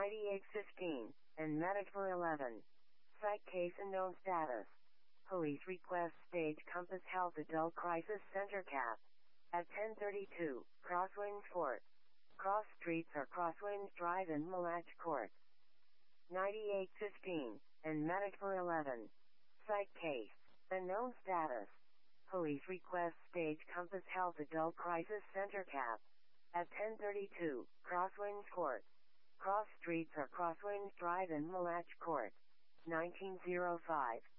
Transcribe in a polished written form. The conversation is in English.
9815, and medic for 11. Psych case unknown status. Police request stage Compass Health Adult Crisis Center CAP. At 1032, Crosswinds Fort. Cross streets are Crosswinds Drive and Malach Court. 9815, and medic for 11. Psych case. Unknown status. Police request stage Compass Health Adult Crisis Center CAP. At 1032, Crosswinds Court. Cross streets are Crosswinds Drive and Malach Court. 1905.